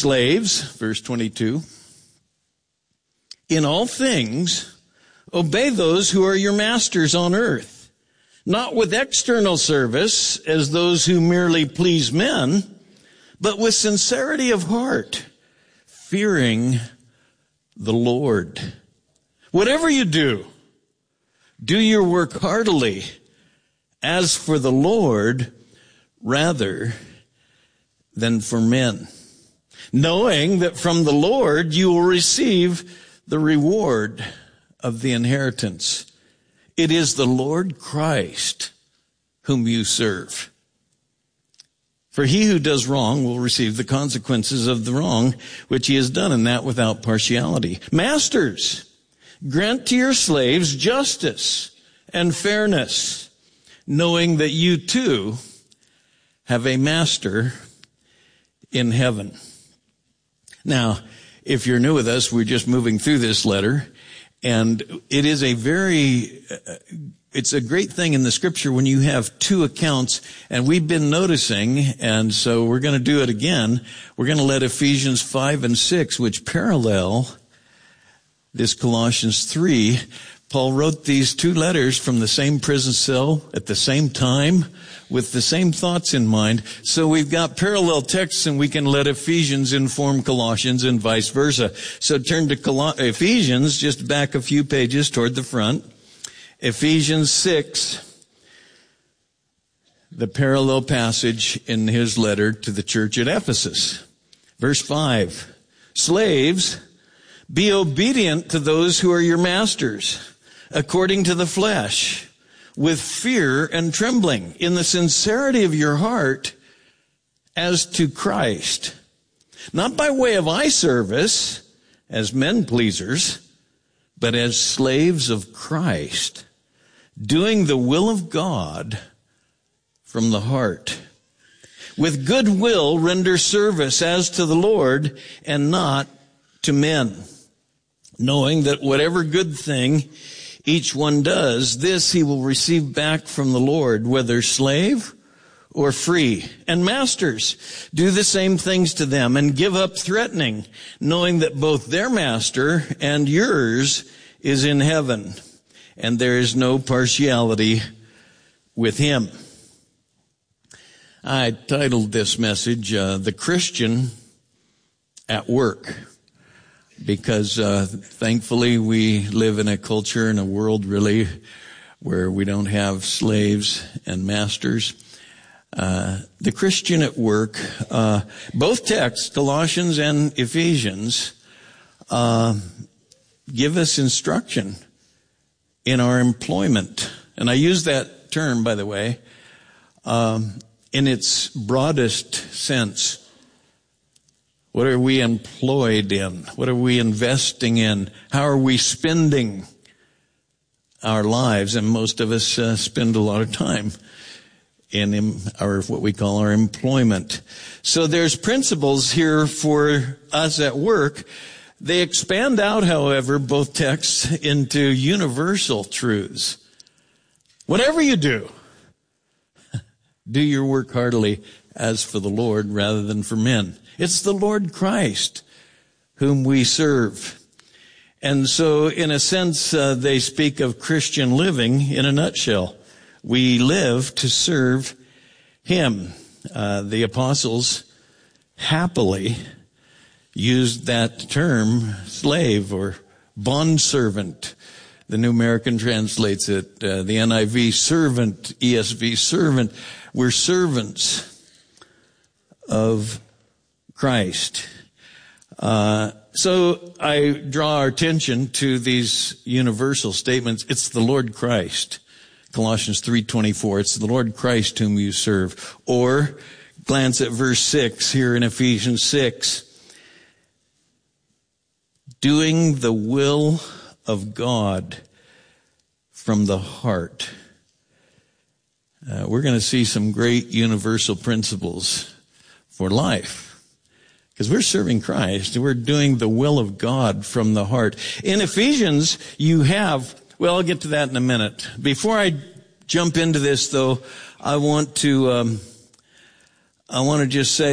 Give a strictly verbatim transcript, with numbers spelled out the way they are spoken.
Slaves, verse twenty-two, in all things, obey those who are your masters on earth, not with external service as those who merely please men, but with sincerity of heart, fearing the Lord. Whatever you do, do your work heartily, as for the Lord, rather than for men, knowing that from the Lord you will receive the reward of the inheritance. It is the Lord Christ whom you serve. For he who does wrong will receive the consequences of the wrong which he has done, and that without partiality. Masters, grant to your slaves justice and fairness, knowing that you too have a master in heaven. Now, if you're new with us, we're just moving through this letter, and it is a very, uh, it's a great thing in the scripture when you have two accounts, and we've been noticing, and so we're going to do it again. We're going to let Ephesians five and six, which parallel this Colossians three. Paul wrote these two letters from the same prison cell at the same time with the same thoughts in mind. So we've got parallel texts, and we can let Ephesians inform Colossians and vice versa. So turn to Col- Ephesians, just back a few pages toward the front. Ephesians six, the parallel passage in his letter to the church at Ephesus. Verse five, slaves, be obedient to those who are your masters, according to the flesh, with fear and trembling, in the sincerity of your heart, as to Christ, not by way of eye service, as men pleasers, but as slaves of Christ, doing the will of God from the heart. With good will render service as to the Lord and not to men, knowing that whatever good thing each one does, this he will receive back from the Lord, whether slave or free. And masters, do the same things to them and give up threatening, knowing that both their master and yours is in heaven, and there is no partiality with him. I titled this message, uh, The Christian at Work. Because uh thankfully we live in a culture and a world really where we don't have slaves and masters. Uh the Christian at work, uh both texts, Colossians and Ephesians, uh give us instruction in our employment. And I use that term, by the way, um in its broadest sense. What are we employed in? What are we investing in? How are we spending our lives? And most of us uh, spend a lot of time in our, what we call our employment. So there's principles here for us at work. They expand out, however, both texts into universal truths. Whatever you do, do your work heartily as for the Lord rather than for men. It's the Lord Christ whom we serve. And so, in a sense, uh, they speak of Christian living in a nutshell. We live to serve him. Uh, the apostles happily used that term, slave or bondservant. The New American translates it, uh, the N I V, servant, E S V, servant. We're servants of Christ. Uh, so I draw our attention to these universal statements. It's the Lord Christ. Colossians three twenty-four. It's the Lord Christ whom you serve. Or glance at verse six here in Ephesians six. Doing the will of God from the heart. Uh, we're going to see some great universal principles for life. Because we're serving Christ. We're doing the will of God from the heart. In Ephesians, you have, well, I'll get to that in a minute. Before I jump into this, though, I want to, um, I want to just say,